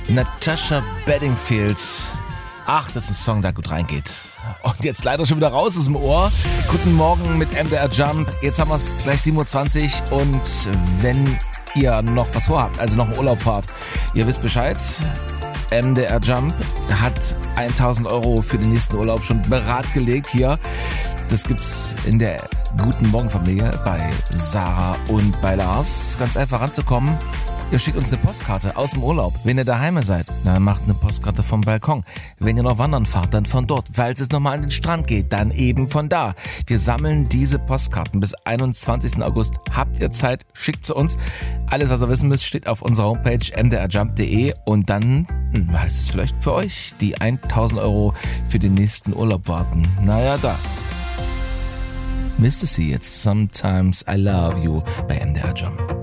Natasha Bedingfield. Ach, das ist ein Song, der gut reingeht. Und jetzt leider schon wieder raus aus dem Ohr. Guten Morgen mit MDR Jump. Jetzt haben wir es gleich 7.20 Uhr. Und wenn ihr noch was vorhabt, also noch einen Urlaub fahrt, ihr wisst Bescheid. MDR Jump hat 1.000 Euro für den nächsten Urlaub schon bereitgelegt hier. Das gibt's in der Guten Morgen Familie bei Sarah und bei Lars. Ganz einfach ranzukommen. Ihr schickt uns eine Postkarte aus dem Urlaub. Wenn ihr daheim seid, dann macht eine Postkarte vom Balkon. Wenn ihr noch wandern fahrt, dann von dort. Falls es nochmal an den Strand geht, dann eben von da. Wir sammeln diese Postkarten bis 21. August. Habt ihr Zeit, schickt sie uns. Alles, was ihr wissen müsst, steht auf unserer Homepage mdrjump.de und dann heißt es vielleicht für euch, die 1.000 Euro für den nächsten Urlaub warten. Naja, da. Mr. C jetzt Sometimes I Love You bei MDR Jump.